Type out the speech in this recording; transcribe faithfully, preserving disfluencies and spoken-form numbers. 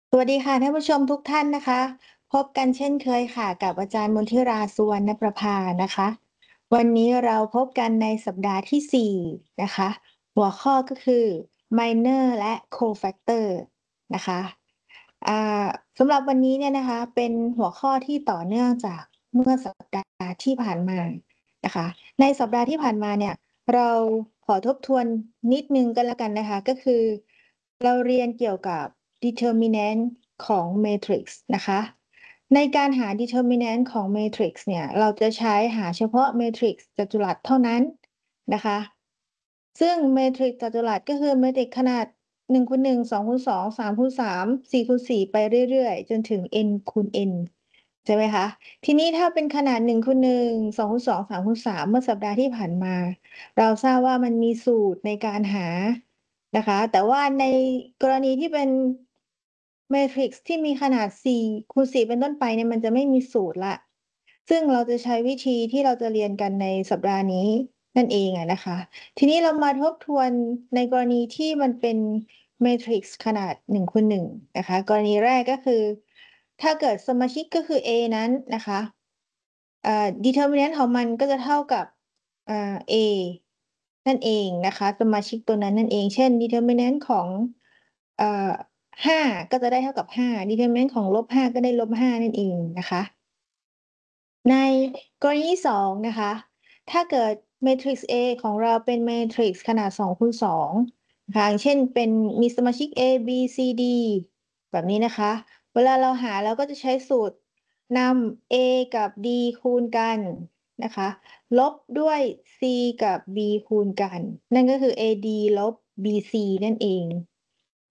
สวัสดีค่ะท่านผู้ชมทุกท่านนะคะพบกันเช่นเคยค่ะกับอาจารย์มนทิราสุวรรณประภานะคะวันนี้เราพบกันในสัปดาห์ที่สี่นะคะหัวข้อก็คือ minor และ cofactor นะคะอ่าสำหรับวันนี้เนี่ยนะคะเป็นหัวข้อที่ต่อเนื่องจากเมื่อสัปดาห์ที่ผ่านมานะคะในสัปดาห์ที่ผ่านมาเนี่ยเราขอทบทวนนิดนึงกันแล้วกันนะคะก็คือเราเรียนเกี่ยวกับ determinant ของ matrix นะคะในการหา determinant ของ matrix เนี่ยเราจะใช้หาเฉพาะ matrix จัตุรัสเท่านั้นนะคะซึ่ง matrix จัตุรัสก็คือ matrix ขนาดหนึ่งคูณหนึ่ง สองคูณสอง สามคูณสาม สี่คูณสี่ไปเรื่อยๆจนถึง n คูณ n ใช่ไหมคะทีนี้ถ้าเป็นขนาดหนึ่งคูณหนึ่ง สองคูณสอง สามคูณสามเมื่อสัปดาห์ที่ผ่านมาเราทราบว่ามันมีสูตรในการหา นะคะแต่ว่าในกรณีที่เป็นเมทริกซ์ที่มีขนาดสี่คูณสี่เป็นต้นไปเนี่ยมันจะไม่มีสูตรละซึ่งเราจะใช้วิธีที่เราจะเรียนกันในสัปดาห์นี้นั่นเองอะนะคะทีนี้เรามาทบทวนในกรณีที่มันเป็นเมทริกซ์ขนาดหนึ่งคูณหนึ่งนะคะกรณีแรกก็คือถ้าเกิดสมาชิกก็คือ A นั้นนะคะเอ่อ determinant ของมันก็จะเท่ากับอ่า A นั่นเองนะคะสมาชิกตัวนั้นนั่นเองเช่น determinant ของเอ่อห้าก็จะได้เท่ากับห้า determinant ของลบห้าก็ได้ลบห้านั่นเองนะคะในกรณีที่สองนะคะถ้าเกิด matrix A ของเราเป็น matrix ขนาดสองคูณสองนะคะอย่างเช่นเป็นมีสมาชิก A B C D แบบนี้นะคะเวลาเราหาเราก็จะใช้สูตรนำ A กับ D คูณกันนะคะลบด้วย C กับ B คูณกันนั่นก็คือ เอ ดี ลบ บี ซี นั่นเอง